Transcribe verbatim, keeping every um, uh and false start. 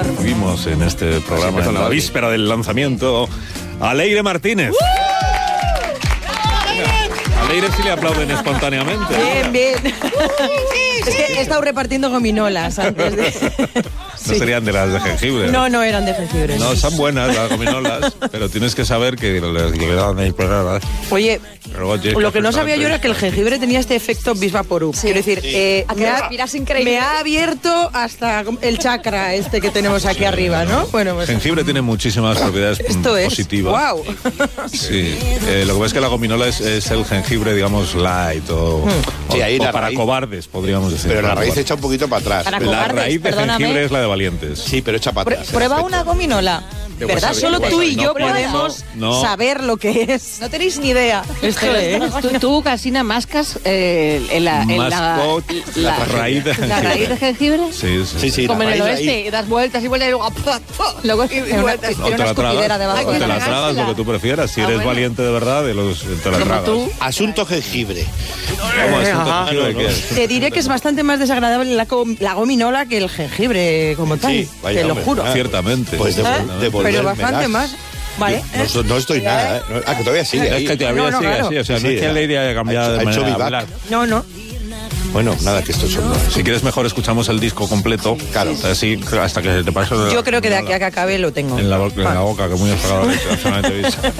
Vimos en este programa, en la víspera del lanzamiento, a Leire Martínez. A Leire sí le aplauden espontáneamente. Bien, bien. Es que he estado repartiendo gominolas antes de... No serían de las de jengibre. No, no eran de jengibre. No, son buenas las gominolas, pero tienes que saber que les llegan ahí pegadas. Oye, lo que no sabía yo era que el jengibre tenía este efecto Vis Vaporub. Sí. Quiero decir, sí. eh, me, ha, me ha abierto hasta el chakra este que tenemos aquí arriba, ¿no? Bueno, pues... Jengibre tiene muchísimas propiedades Esto positivas. Es. Wow. Sí. Eh, lo que pasa es que la gominola es, es el jengibre, digamos, light o, hmm. sí, ahí o, la o para raíz, cobardes, podríamos decir. Pero la raíz echa un poquito para atrás. Para la cobardes, raíz de perdóname. jengibre es la de valientes. Sí, pero echa para atrás. Prueba una gominola. ¿Verdad? Solo tú y yo podemos no. saber lo que es. No tenéis ni idea. Esto es. Tú, tú Casina, mascas eh, en la, en Mascot, la, la, la raíz de jengibre. ¿La raíz de jengibre? Sí, sí. sí, sí Como en el oeste, ahí. das vueltas y vueltas y luego... luego y, y vueltas. No, te la tragas, debajo. o te la tragas, lo que tú prefieras. Si ah, eres bueno. valiente de verdad, de los, te la tragas. Tú. Asunto jengibre. ¿Cómo asunto jengibre? ¿Qué es? Te diré que es bastante más desagradable la, la gominola que el jengibre como tal. Sí, vaya, te lo hombre, juro. ah, Ciertamente. Pues de, ¿Eh? devolverme Pero bastante las. más. Vale. No, no estoy nada, ¿eh? Ah, que todavía sigue ahí. Es que todavía no, no, sigue claro. así. O sea, Sí, no es que ha- Leire haya cambiado ha de hecho manera de vivac. hablar. No, no. Bueno, nada, que esto es solo. Si quieres mejor escuchamos el disco completo. Claro. Así hasta que te pase. Yo creo que de aquí a que acabe lo tengo. En la, boca, en la boca, que muy desagradable.